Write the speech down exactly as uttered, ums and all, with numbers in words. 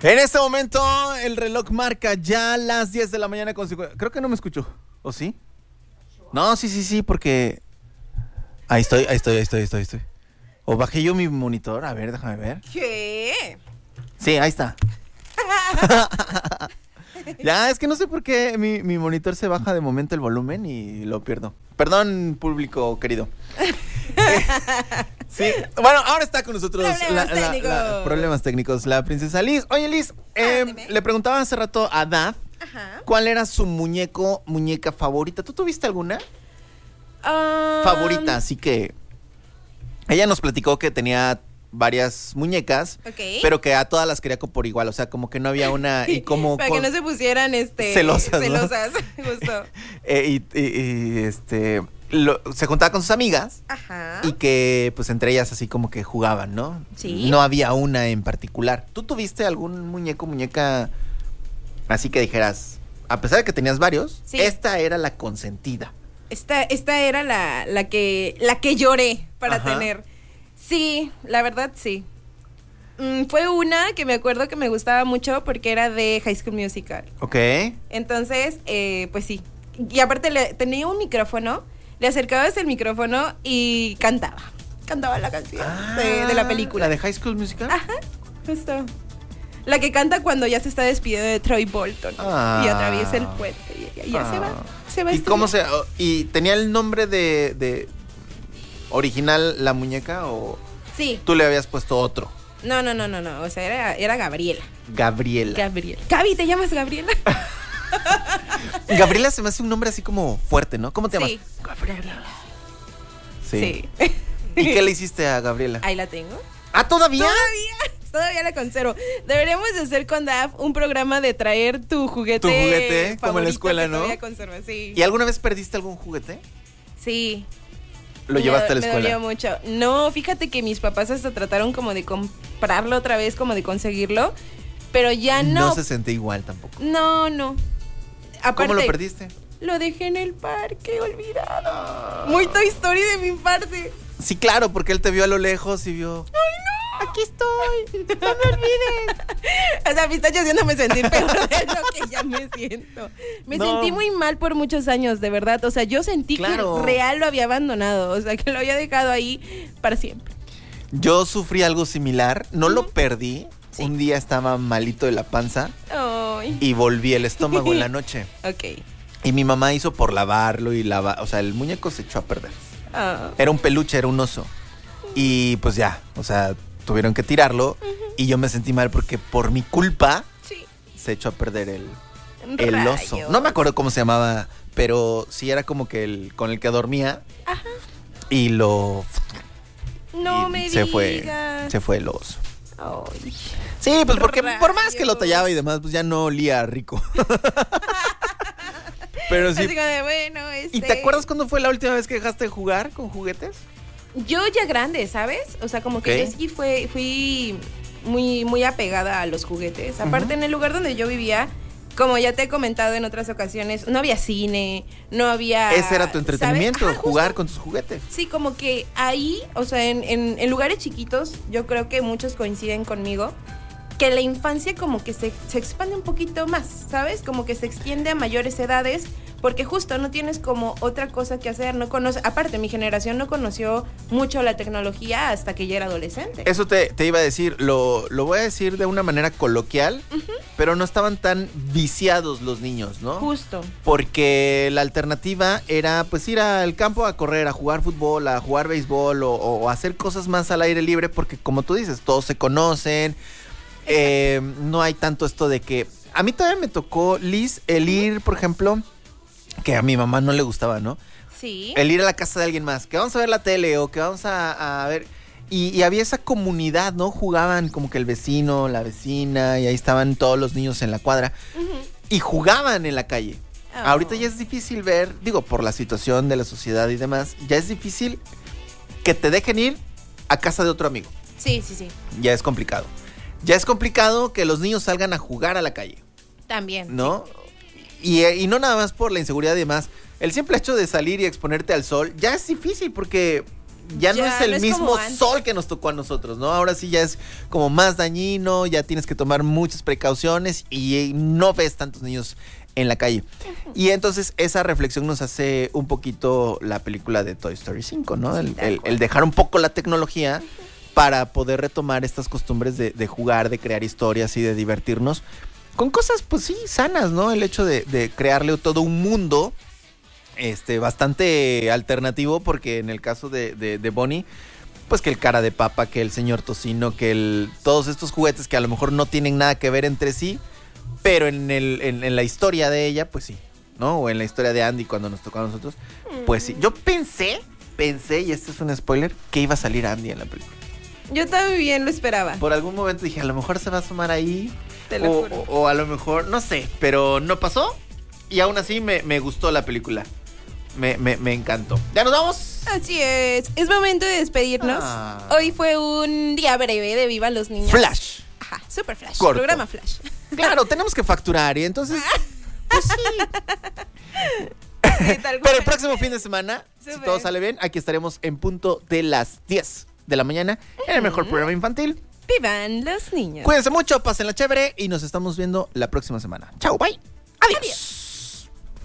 En este momento el reloj marca ya las diez de la mañana con cincuenta. Creo que no me escuchó, ¿o sí? No, sí, sí, sí, porque... Ahí estoy, ahí estoy, ahí estoy, ahí estoy, ahí estoy. O bajé yo mi monitor, a ver, déjame ver. ¿Qué? Sí, ahí está. Ya, es que no sé por qué mi, mi monitor se baja de momento el volumen y lo pierdo. Perdón, público querido. Eh, sí, bueno, ahora está con nosotros Problemas la, la, técnicos. la, problemas técnicos, la princesa Liz. Oye, Liz, eh, dime. le preguntaba hace rato a Daf Ajá. cuál era su muñeco, muñeca favorita. ¿Tú tuviste alguna Um, favorita? Así que ella nos platicó que tenía varias muñecas, Ok. pero que a todas las quería por igual, o sea, como que no había una y como Para con- que no se pusieran este Celosas, ¿no? celosas, justo. eh, y, y- y, este lo- se juntaba con sus amigas Ajá. y que pues entre ellas así como que jugaban, ¿no? Sí. No había una en particular. ¿Tú tuviste algún muñeco, muñeca así que dijeras, a pesar de que tenías varios, Sí. esta era la consentida? Esta, esta era la, la que la que lloré para Ajá. tener. Sí, la verdad sí. Mm, fue una que me acuerdo que me gustaba mucho porque era de High School Musical. Ok. Entonces, eh, pues sí. Y aparte le, tenía un micrófono, le acercabas el micrófono y cantaba. Cantaba la canción de, de la película. ¿La de High School Musical? Ajá, justo. La que canta cuando ya se está despidiendo de Troy Bolton Ah. y atraviesa el puente y, y ya Ah. se va. Se va a ¿Y cómo estudiar. se...? oh, ¿Y tenía el nombre de, de original la muñeca o Sí. tú le habías puesto otro? No, no, no, no, no. O sea, era, era Gabriela. Gabriela. Gabriela. Gaby, ¿te llamas Gabriela? Gabriela se me hace un nombre así como fuerte, ¿no? ¿Cómo te llamas? Sí. Gabriela. Sí. ¿Y qué le hiciste a Gabriela? Ahí la tengo. ¿Ah, todavía? Todavía, todavía la conservo. Deberíamos de hacer con Daf un programa de traer tu juguete. Tu juguete, como en la favorito escuela, que ¿no? Todavía conservo, sí. ¿Y alguna vez perdiste algún juguete? Sí. ¿Lo llevaste a la Me escuela? dolió mucho. No, fíjate que mis papás hasta trataron como de comprarlo otra vez, como de conseguirlo, pero ya no. No se sentía igual tampoco. No, no. Aparte, ¿Cómo lo perdiste? Lo dejé en el parque, olvidado. Muy Toy Story de mi parte. Sí, claro, porque él te vio a lo lejos y vio... ¡Ay, no! Aquí estoy, no me olvides. O sea, me está haciéndome sentir peor de lo que ya me siento. Me No. sentí muy mal por muchos años, de verdad. O sea, yo sentí Claro. que real lo había abandonado. O sea, que lo había dejado ahí para siempre. Yo sufrí algo similar, no lo perdí. Sí. Un día estaba malito de la panza Ay. y volví el estómago en la noche. Ok. Y mi mamá hizo por lavarlo y lavar, o sea, el muñeco se echó a perder. Ah. Era un peluche, era un oso. Y pues ya, o sea, tuvieron que tirarlo y yo me sentí mal porque por mi culpa Sí. se echó a perder el, el oso. Rayos. No me acuerdo cómo se llamaba, pero sí era como que el con el que dormía. Ajá. Y lo No y me se digas. fue, se fue el oso. Ay. Sí, pues porque por más que lo Rayos. tallaba y demás, pues ya no olía rico. Pero sí. Así como de, bueno, este... ¿Y te acuerdas cuándo fue la última vez que dejaste de jugar con juguetes? Yo ya grande, ¿sabes? O sea, como que Ok. yo sí fue, fui muy, muy apegada a los juguetes. Aparte, Ujú. en el lugar donde yo vivía, como ya te he comentado en otras ocasiones, no había cine, no había... Ese era tu ¿sabes? entretenimiento, Ajá, jugar justo. con tus juguetes. Sí, como que ahí, o sea, en, en, en lugares chiquitos, yo creo que muchos coinciden conmigo, que la infancia como que se, se expande un poquito más, ¿sabes? Como que se extiende a mayores edades, porque justo no tienes como otra cosa que hacer, no conoce, aparte mi generación no conoció mucho la tecnología hasta que ya era adolescente. Eso te, te iba a decir, lo, lo voy a decir de una manera coloquial, pero no estaban tan viciados los niños, ¿no? Justo. Porque la alternativa era pues ir al campo a correr, a jugar fútbol, a jugar béisbol o, o hacer cosas más al aire libre porque como tú dices, todos se conocen, eh, no hay tanto esto de que... A mí todavía me tocó, Liz, el ir, por ejemplo, que a mi mamá no le gustaba, ¿no? Sí. El ir a la casa de alguien más, que vamos a ver la tele o que vamos a, a ver... Y, y había esa comunidad, ¿no? Jugaban como que el vecino, la vecina, y ahí estaban todos los niños en la cuadra. Ujú. Y jugaban en la calle. Oh. Ahorita ya es difícil ver, digo, por la situación de la sociedad y demás, ya es difícil que te dejen ir a casa de otro amigo. Sí, sí, sí. Ya es complicado. Ya es complicado que los niños salgan a jugar a la calle, También. ¿no? Y, y no nada más por la inseguridad y demás. El simple hecho de salir y exponerte al sol ya es difícil porque ya, ya no es el no es mismo como sol que nos tocó a nosotros, ¿no? Ahora sí ya es como más dañino, ya tienes que tomar muchas precauciones y no ves tantos niños en la calle. Y entonces esa reflexión nos hace un poquito la película de Toy Story cinco, ¿no? El, el, el dejar un poco la tecnología para poder retomar estas costumbres de, de jugar, de crear historias y de divertirnos con cosas, pues sí, sanas, ¿no? El hecho de, de crearle todo un mundo este, bastante alternativo, porque en el caso de, de, de Bonnie, pues que el cara de papa, que el señor tocino, que el, todos estos juguetes que a lo mejor no tienen nada que ver entre sí, pero en, el, en, en la historia de ella, pues sí, ¿no? O en la historia de Andy cuando nos tocó a nosotros, pues sí. Yo pensé, pensé, y este es un spoiler, que iba a salir Andy en la película. Yo también lo esperaba. Por algún momento dije, a lo mejor se va a sumar ahí. Te lo o, juro. o, o a lo mejor, no sé, pero no pasó. Y aún así me, me gustó la película. Me, me, me encantó. ¿Ya nos vamos? Así es. Es momento de despedirnos. Ah. Hoy fue un día breve de Viva los Niños. Flash. Ajá, super flash. Corto. Programa flash. Claro, tenemos que facturar y entonces, pues sí. Sí, tal cual. Pero el próximo fin de semana, Súper. si todo sale bien, aquí estaremos en punto de las diez de la mañana en el mejor programa infantil. Vivan los niños. Cuídense mucho, pásenla chévere y nos estamos viendo la próxima semana. Chao, bye. Adiós. Adiós.